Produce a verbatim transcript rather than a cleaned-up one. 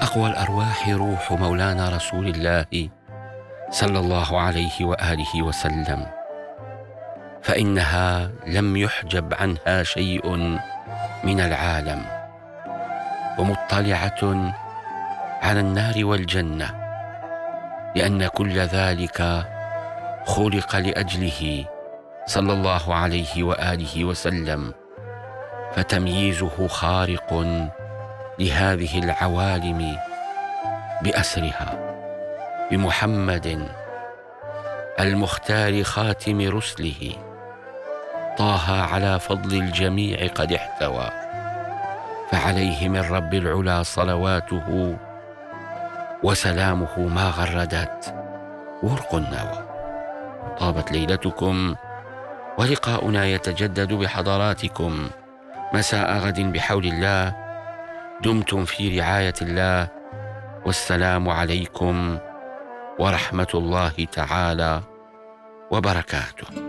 أقوى الأرواح روح مولانا رسول الله صلى الله عليه وآله وسلم، فإنها لم يحجب عنها شيء من العالم، ومطلعة على النار والجنة، لأن كل ذلك خلق لأجله صلى الله عليه وآله وسلم، فتمييزه خارق لهذه العوالم بأسرها، بمحمد المختار خاتم رسله، طه على فضل الجميع قد احتوى، فعليه من رب العلا صلواته وسلامه ما غردت ورق النوى. طابت ليلتكم، ولقاؤنا يتجدد بحضراتكم مساء غد بحول الله. دمتم في رعاية الله، والسلام عليكم ورحمة الله تعالى وبركاته.